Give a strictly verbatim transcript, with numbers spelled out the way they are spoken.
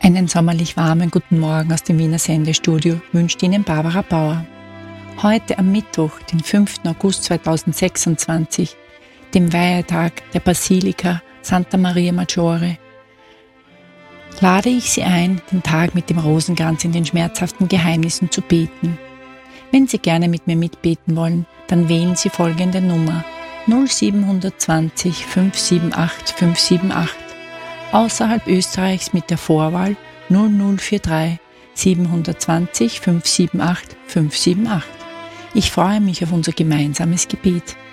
Einen sommerlich warmen guten Morgen aus dem Wiener Sendestudio wünscht Ihnen Barbara Bauer. Heute am Mittwoch, den fünften August zweitausendsechsundzwanzig, dem Weihetag der Basilika Santa Maria Maggiore, lade ich Sie ein, den Tag mit dem Rosenkranz in den schmerzhaften Geheimnissen zu beten. Wenn Sie gerne mit mir mitbeten wollen, dann wählen Sie folgende Nummer null sieben zwei null fünf sieben acht fünf sieben acht, außerhalb Österreichs mit der Vorwahl null null vier drei sieben zwei null fünf sieben acht fünf sieben acht. Ich freue mich auf unser gemeinsames Gebet.